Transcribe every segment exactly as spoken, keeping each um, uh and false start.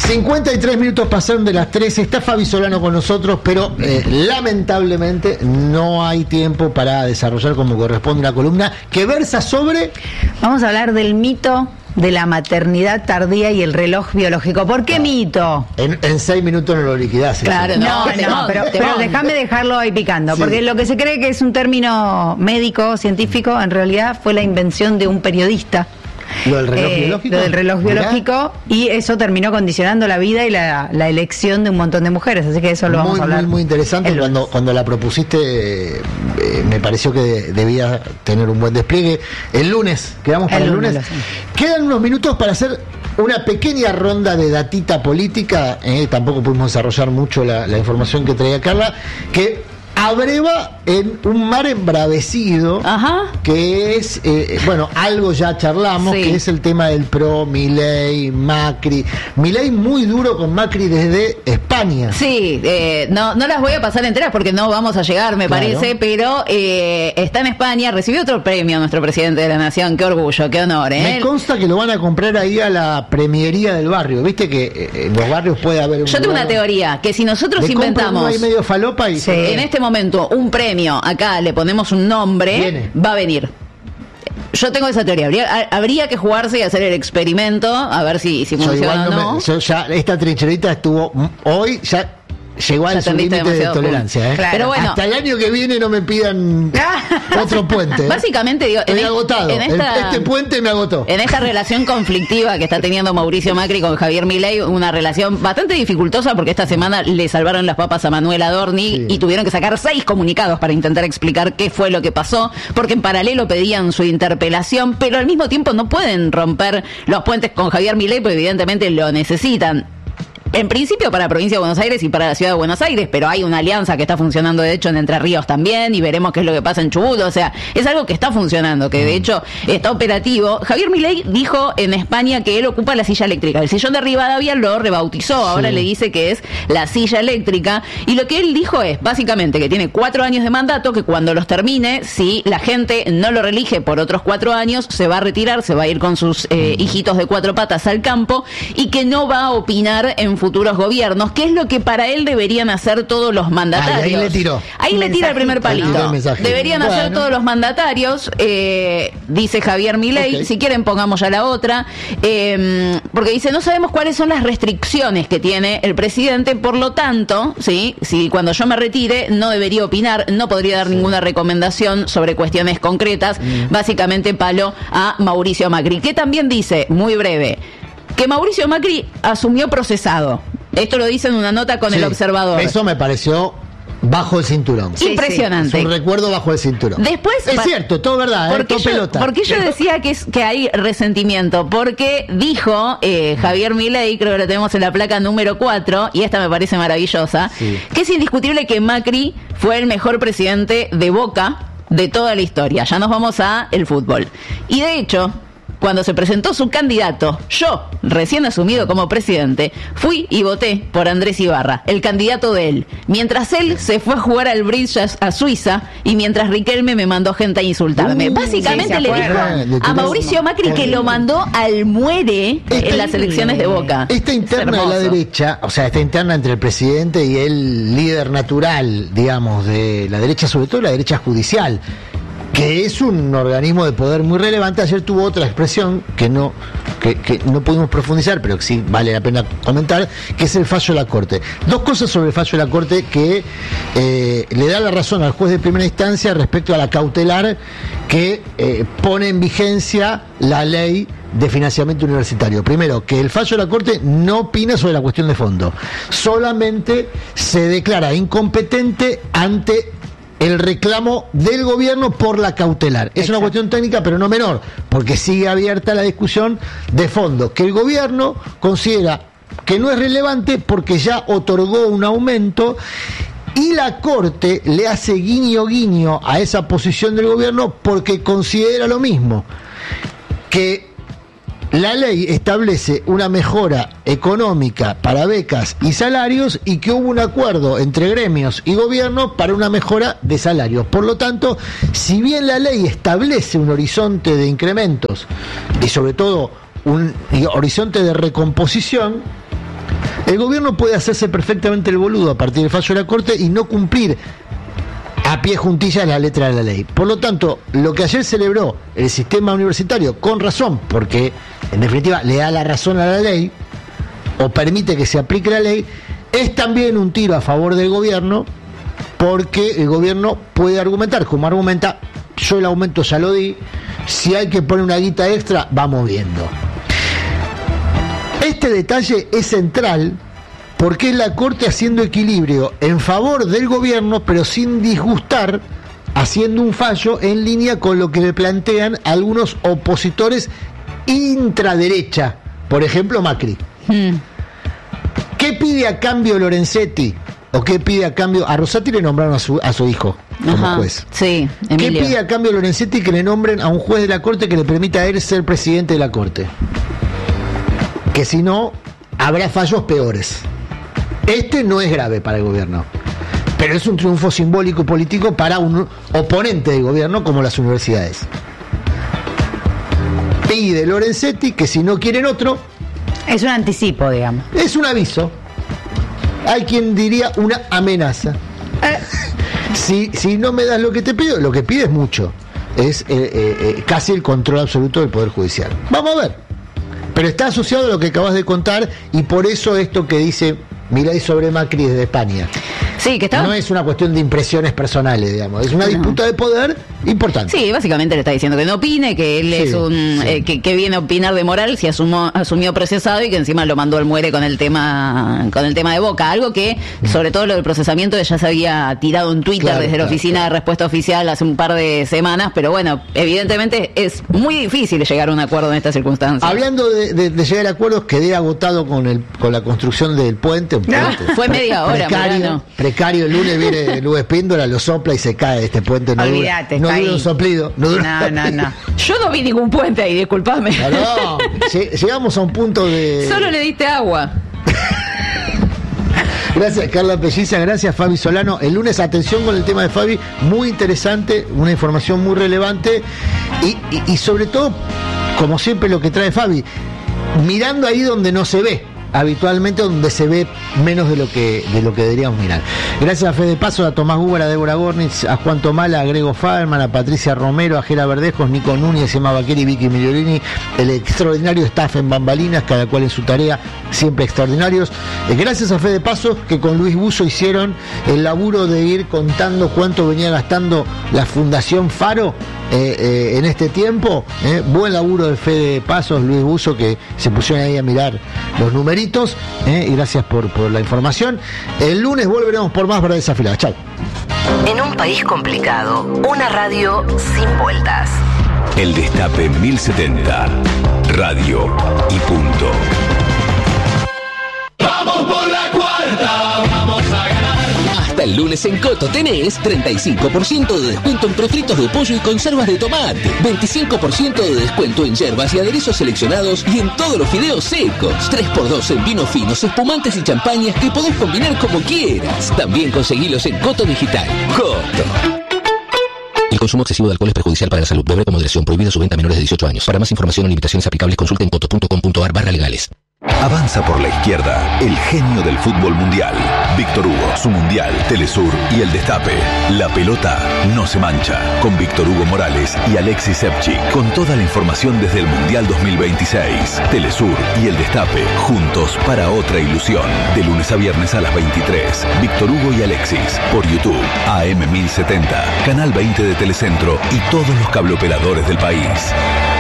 cincuenta y tres minutos pasaron de las tres. Está Fabi Solano con nosotros, pero eh, lamentablemente no hay tiempo para desarrollar como corresponde una columna que versa sobre... Vamos a hablar del mito de la maternidad tardía y el reloj biológico. ¿Por qué no. mito? En, en seis minutos no lo liquidás. Claro, no, no, no, pero, pero déjame dejarlo ahí picando, sí. Porque lo que se cree que es un término médico, científico, en realidad fue la invención de un periodista. ¿Lo del reloj eh, biológico? Lo del reloj biológico, y eso terminó condicionando la vida y la, la elección de un montón de mujeres, así que eso lo vamos muy, a hablar. Muy, muy interesante. Cuando, cuando la propusiste, eh, me pareció que de, debía tener un buen despliegue. El lunes, quedamos para el, el lunes. lunes. Quedan unos minutos para hacer una pequeña ronda de datita política. Eh, tampoco pudimos desarrollar mucho la, la información que traía Carla, que abreva en un mar embravecido. Ajá. Que es, eh, bueno, algo ya charlamos, sí. Que es el tema del PRO, Milei, Macri. Milei muy duro con Macri desde España. Sí, eh, no, no las voy a pasar enteras porque no vamos a llegar, me claro. parece, pero eh, está en España, recibió otro premio nuestro presidente de la Nación, qué orgullo, qué honor. ¿eh? Me consta que lo van a comprar ahí a la premiería del barrio, viste que eh, en los barrios puede haber un Yo tengo lugar, una teoría, que si nosotros le inventamos ahí medio falopa y sí. en este momento momento un premio, acá le ponemos un nombre, Viene. va a venir. Yo tengo esa teoría. Habría, habría que jugarse y hacer el experimento, a ver si, si funciona o no. Me, yo ya, esta trincherita estuvo hoy, ya llegó al su límite de tolerancia. ¿eh? Claro. Pero bueno, hasta el año que viene no me pidan otro puente. ¿eh? Básicamente, digo, estoy en agotado. En esta, el, este puente me agotó. En esta relación conflictiva que está teniendo Mauricio Macri con Javier Milei, una relación bastante dificultosa porque esta semana le salvaron las papas a Manuel Adorni sí. y tuvieron que sacar seis comunicados para intentar explicar qué fue lo que pasó, porque en paralelo pedían su interpelación, pero al mismo tiempo no pueden romper los puentes con Javier Milei porque evidentemente lo necesitan. En principio para la provincia de Buenos Aires y para la ciudad de Buenos Aires, pero hay una alianza que está funcionando de hecho en Entre Ríos también, y veremos qué es lo que pasa en Chubut. O sea, es algo que está funcionando, que de hecho está operativo. Javier Milei dijo en España que él ocupa la silla eléctrica. El sillón de Rivadavia lo rebautizó, ahora sí. le dice que es la silla eléctrica, y lo que él dijo es básicamente que tiene cuatro años de mandato, que cuando los termine, si la gente no lo reelige por otros cuatro años, se va a retirar, se va a ir con sus eh, hijitos de cuatro patas al campo, y que no va a opinar en futuros gobiernos, que es lo que para él deberían hacer todos los mandatarios. Ay, ahí le tiró. Ahí le tira el primer palito. El deberían bueno. hacer todos los mandatarios, eh, dice Javier Milei. Okay. Si quieren pongamos ya la otra, eh, porque dice, no sabemos cuáles son las restricciones que tiene el presidente, por lo tanto, sí, si cuando yo me retire no debería opinar, no podría dar sí. ninguna recomendación sobre cuestiones concretas, mm. básicamente palo a Mauricio Macri, que también dice, muy breve, que Mauricio Macri asumió procesado. Esto lo dice en una nota con sí, El Observador. Eso me pareció bajo el cinturón. Impresionante. Sí, sí. Es un recuerdo bajo el cinturón. Después, es pa- cierto, todo verdad, porque ¿eh? Todo yo, pelota. Porque yo decía que, es, que hay resentimiento, porque dijo eh, Javier Milei, creo que lo tenemos en la placa número cuatro, y esta me parece maravillosa, sí. que es indiscutible que Macri fue el mejor presidente de Boca de toda la historia. Ya nos vamos a el fútbol. Y de hecho, cuando se presentó su candidato, yo, recién asumido como presidente, fui y voté por Andrés Ibarra, el candidato de él. Mientras él se fue a jugar al bridge a Suiza y mientras Riquelme me mandó gente a insultarme. Uh, Básicamente sí, le dijo a Mauricio Macri que lo mandó al muere esta, en las elecciones de Boca. Esta interna de la derecha, o sea, esta interna entre el presidente y el líder natural, digamos, de la derecha, sobre todo la derecha judicial, que es un organismo de poder muy relevante. Ayer tuvo otra expresión que no que, que no pudimos profundizar, pero que sí vale la pena comentar, que es el fallo de la Corte. Dos cosas sobre el fallo de la Corte que eh, le da la razón al juez de primera instancia respecto a la cautelar que eh, pone en vigencia la ley de financiamiento universitario. Primero, que el fallo de la Corte no opina sobre la cuestión de fondo, solamente se declara incompetente ante el reclamo del gobierno por la cautelar. Es Exacto. una cuestión técnica, pero no menor, porque sigue abierta la discusión de fondo, que el gobierno considera que no es relevante porque ya otorgó un aumento, y la Corte le hace guiño guiño a esa posición del gobierno porque considera lo mismo, que la ley establece una mejora económica para becas y salarios, y que hubo un acuerdo entre gremios y gobierno para una mejora de salarios. Por lo tanto, si bien la ley establece un horizonte de incrementos y sobre todo un horizonte de recomposición, El gobierno puede hacerse perfectamente el boludo a partir del fallo de la Corte y no cumplir a pie juntillas la letra de la ley. Por lo tanto, lo que ayer celebró el sistema universitario, con razón, porque en definitiva le da la razón a la ley, o permite que se aplique la ley, es también un tiro a favor del gobierno, porque el gobierno puede argumentar, como argumenta, yo el aumento ya lo di, si hay que poner una guita extra, vamos viendo. Este detalle es central porque es la Corte haciendo equilibrio en favor del gobierno, pero sin disgustar, haciendo un fallo en línea con lo que le plantean algunos opositores intraderecha, por ejemplo Macri. Hmm. ¿Qué pide a cambio Lorenzetti? ¿O qué pide a cambio? A Rosati le nombraron a su, a su hijo como Ajá, juez. Sí, Emilio. ¿Qué pide a cambio Lorenzetti? Que le nombren a un juez de la Corte que le permita a él ser presidente de la Corte. Que si no, habrá fallos peores. Este no es grave para el gobierno, pero es un triunfo simbólico y político para un oponente del gobierno como las universidades. Pide Lorenzetti que si no quieren otro... Es un anticipo, digamos. Es un aviso. Hay quien diría una amenaza. Eh. Si, si no me das lo que te pido, lo que pide es mucho. Es eh, eh, eh, casi el control absoluto del Poder Judicial. Vamos a ver. Pero está asociado a lo que acabas de contar y por eso esto que dice Milei sobre Macri desde España. Sí, que está... No es una cuestión de impresiones personales, digamos, es una no. disputa de poder importante. Sí, básicamente le está diciendo que no opine, que él sí, es un sí. eh, que, que viene a opinar de moral si asumo, asumió procesado y que encima lo mandó al muere con el tema con el tema de Boca, algo que sobre todo lo del procesamiento ya se había tirado en Twitter claro, desde claro, la oficina claro. de respuesta oficial hace un par de semanas, pero bueno, evidentemente es muy difícil llegar a un acuerdo en estas circunstancias. Hablando de, de, de llegar a acuerdos, quedé agotado con el con la construcción del puente. Un puente Fue media hora, precario, precario, el lunes viene Luis Espíndola, lo sopla y se cae este puente. No Olvídate, dura, no dura un soplido. No, dura no, no, no. Yo no vi ningún puente ahí, disculpame. No, no, llegamos a un punto de... Solo le diste agua. Gracias Carla Pelliza, gracias Fabi Solano. El lunes, atención con el tema de Fabi, muy interesante, una información muy relevante y, y, y sobre todo, como siempre lo que trae Fabi, mirando ahí donde no se ve. Habitualmente donde se ve menos de lo que de lo que deberíamos mirar. Gracias a Fede Paso, a Tomás Gúbara, a Débora Gornitz, a Juan Tomala, a Grego Faberman, a Patricia Romero, a Gera Verdejos, Nico Núñez, Emma Baqueri, Vicky Migliolini, el extraordinario staff en Bambalinas, cada cual en su tarea, siempre extraordinarios. Eh, gracias a Fede Paso, que con Luis Buzo hicieron el laburo de ir contando cuánto venía gastando la Fundación Faro eh, eh, en este tiempo. Eh. Buen laburo de Fede Pasos, Luis Buzo, que se pusieron ahí a mirar los numeritos. Eh, y gracias por, por la información. El lunes volveremos por más verdades afiladas. Chao. En un país complicado, una radio sin vueltas. El Destape mil setenta. Radio y punto. Vamos por la cuarta, vamos a ganar. Hasta el lunes en Coto tenés treinta y cinco por ciento de descuento en profritos de pollo y conservas de tomate, veinticinco por ciento de descuento en yerbas y aderezos seleccionados y en todos los fideos secos, tres por dos en vinos finos, espumantes y champañas que podés combinar como quieras. También conseguilos en Coto Digital. Coto. El consumo excesivo de alcohol es perjudicial para la salud. Beber con moderación. Prohibido su venta a menores de dieciocho años. Para más información o limitaciones aplicables, consulte en coto punto com punto ar barra legales. Avanza por la izquierda, el genio del fútbol mundial. Víctor Hugo, su mundial, Telesur y el Destape. La pelota no se mancha. Con Víctor Hugo Morales y Alexis Sevchik. Con toda la información desde el Mundial dos mil veintiséis. Telesur y el Destape, juntos para otra ilusión. De lunes a viernes a las veintitrés. Víctor Hugo y Alexis, por YouTube, A M mil setenta, Canal veinte de Telecentro y todos los cableoperadores del país.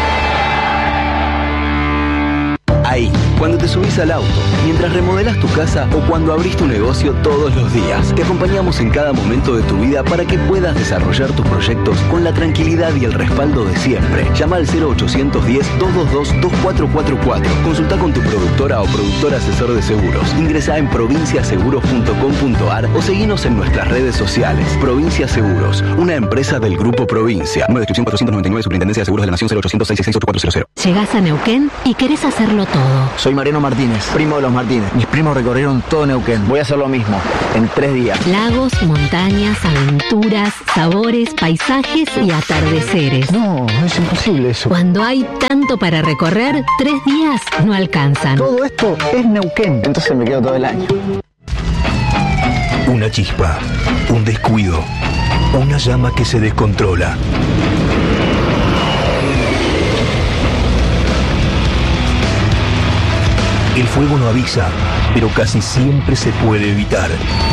Ahí, cuando te subís al auto, mientras remodelas tu casa o cuando abrís tu negocio todos los días. Te acompañamos en cada momento de tu vida para que puedas desarrollar tus proyectos con la tranquilidad y el respaldo de siempre. Llama al cero ochocientos diez, doscientos veintidós, veinticuatro cuarenta y cuatro. Consulta con tu productora o productor asesor de seguros. Ingresa en provincia seguros punto com punto ar o seguinos en nuestras redes sociales. Provincia Seguros, una empresa del Grupo Provincia. Número de descripción cuatrocientos noventa y nueve, Superintendencia de Seguros de la Nación, cero ochocientos, seiscientos sesenta y ocho, cuatrocientos. Llegás a Neuquén y querés hacerlo todo. Soy Soy Mariano Martínez, primo de los Martínez. Mis primos recorrieron todo Neuquén. Voy a hacer lo mismo, en tres días. Lagos, montañas, aventuras, sabores, paisajes y atardeceres. No, es imposible eso. Cuando hay tanto para recorrer, tres días no alcanzan. Todo esto es Neuquén. Entonces me quedo todo el año. Una chispa, un descuido, una llama que se descontrola. El fuego no avisa, pero casi siempre se puede evitar.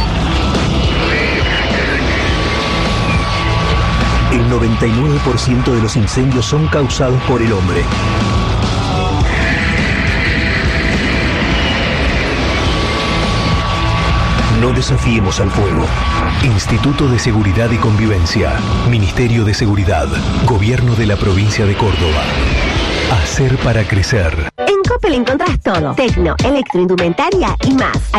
El noventa y nueve por ciento de los incendios son causados por el hombre. No desafiemos al fuego. Instituto de Seguridad y Convivencia. Ministerio de Seguridad. Gobierno de la Provincia de Córdoba. Hacer para crecer. En Coppel encontrás todo. Tecno, electroindumentaria y más.